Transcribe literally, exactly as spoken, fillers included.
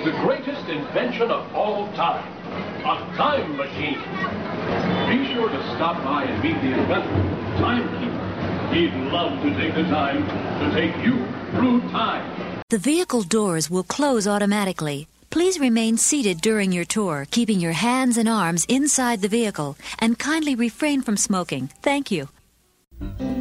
the greatest invention of all time, a time machine. Be sure to stop by and meet the inventor, Timekeeper. He'd love to take the time to take you through time. The vehicle doors will close automatically. Please remain seated during your tour, keeping your hands and arms inside the vehicle, and kindly refrain from smoking. Thank you.